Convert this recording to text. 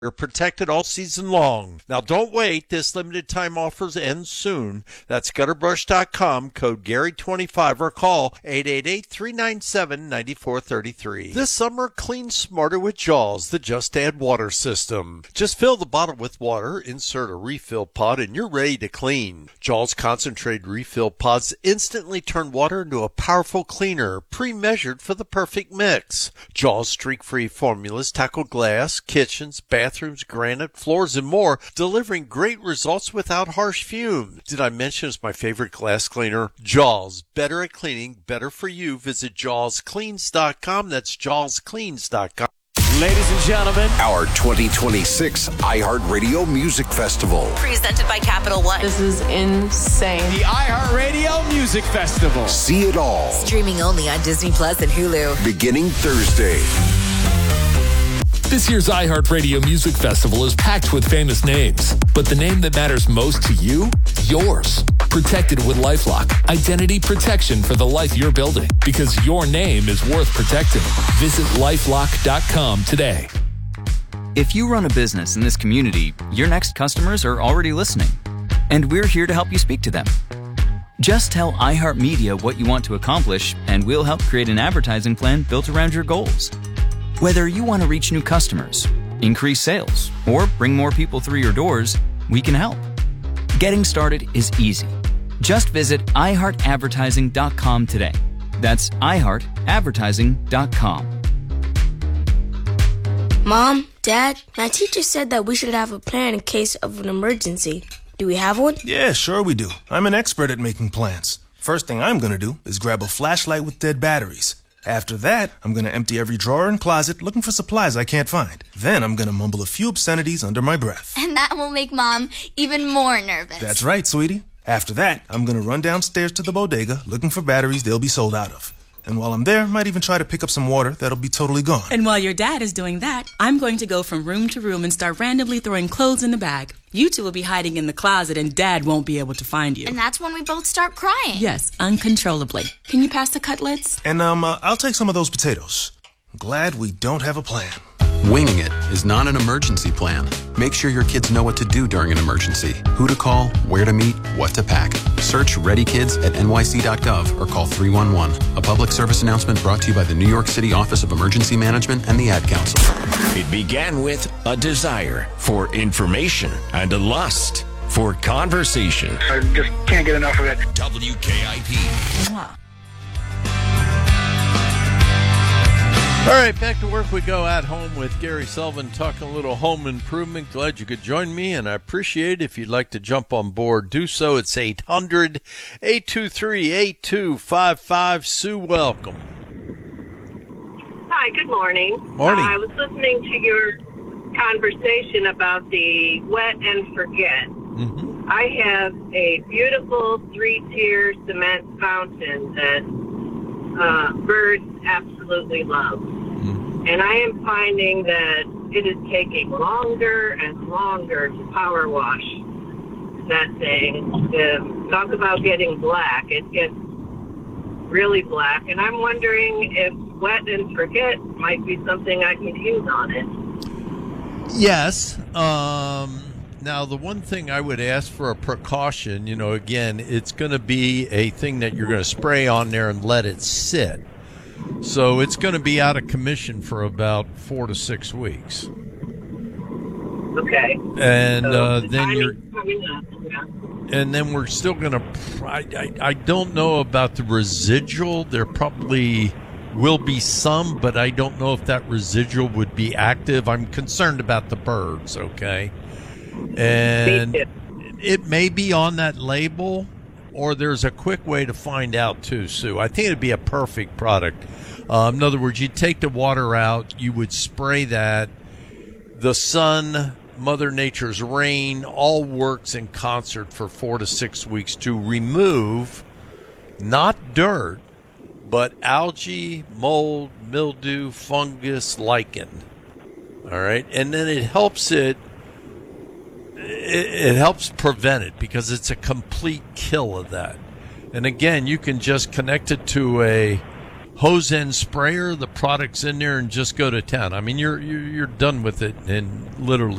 You're protected all season long. Now, don't wait. This limited time offer ends soon. That's gutterbrush.com, code Gary25, or call 888-397-9433. This summer, clean smarter with Jaws, the Just Add Water system. Just fill the bottle with water, insert a refill pod, and you're ready to clean. Jaws concentrated refill pods instantly turn water into a powerful cleaner, pre-measured for the perfect mix. Jaws streak-free formulas tackle glass, kitchens, bathrooms, granite, floors, and more, delivering great results without harsh fumes. Did I mention it's my favorite glass cleaner? Jaws, better at cleaning, better for you. Visit jawscleans.com. That's jawscleans.com. Ladies and gentlemen, our 2026 iHeartRadio Music Festival. Presented by Capital One. This is insane. The iHeartRadio Music Festival. See it all. Streaming only on Disney Plus and Hulu. Beginning Thursday. This year's iHeartRadio Music Festival is packed with famous names, but the name that matters most to you? Yours. Protected with LifeLock. Identity protection for the life you're building, because your name is worth protecting. Visit LifeLock.com today. If you run a business in this community, your next customers are already listening, and we're here to help you speak to them. Just tell iHeartMedia what you want to accomplish, and we'll help create an advertising plan built around your goals. Whether you want to reach new customers, increase sales, or bring more people through your doors, we can help. Getting started is easy. Just visit iHeartAdvertising.com today. That's iHeartAdvertising.com. Mom, Dad, my teacher said that we should have a plan in case of an emergency. Do we have one? Yeah, sure we do. I'm an expert at making plans. First thing I'm going to do is grab a flashlight with dead batteries. After that, I'm going to empty every drawer and closet looking for supplies I can't find. Then I'm going to mumble a few obscenities under my breath. And that will make Mom even more nervous. That's right, sweetie. After that, I'm going to run downstairs to the bodega looking for batteries they'll be sold out of. And while I'm there, might even try to pick up some water that'll be totally gone. And while your dad is doing that, I'm going to go from room to room and start randomly throwing clothes in the bag. You two will be hiding in the closet and Dad won't be able to find you. And that's when we both start crying. Yes, uncontrollably. Can you pass the cutlets? And I'll take some of those potatoes. Glad we don't have a plan. Winging it is not an emergency plan. Make sure your kids know what to do during an emergency, who to call, where to meet, what to pack. Search Ready Kids at nyc.gov or call 311. A public service announcement brought to you by the New York City Office of Emergency Management and the Ad Council. It began with a desire for information and a lust for conversation. I just can't get enough of it. WKIP. All right, back to work we go at home with Gary Sullivan, talking a little home improvement. Glad you could join me, and I appreciate it. If you'd like to jump on board, do so. It's 800-823-8255. Sue, welcome. Hi, good morning. Morning. I was listening to your conversation about the wet and forget. Mm-hmm. I have a beautiful 3-tier cement fountain that birds absolutely love. Mm-hmm. And I am finding that it is taking longer and longer to power wash that thing. Talk about getting black. It gets really black. And I'm wondering if wet and forget might be something I could use on it. Yes. Now, the one thing I would ask for a precaution, again, it's going to be a thing that you're going to spray on there and let it sit. So it's going to be out of commission for about 4 to 6 weeks. Okay. And so then we're still going to, I don't know about the residual. There probably will be some, but I don't know if that residual would be active. I'm concerned about the birds, okay? And it may be on that label, or there's a quick way to find out too, Sue. I think it'd be a perfect product. In other words, you take the water out, you would spray that. The sun, Mother Nature's rain, all works in concert for 4 to 6 weeks to remove not dirt, but algae, mold, mildew, fungus, lichen. All right, and then it helps it helps prevent it because it's a complete kill of that. And again, you can just connect it to a hose end sprayer. The product's in there and just go to town. I mean, you're done with it in literally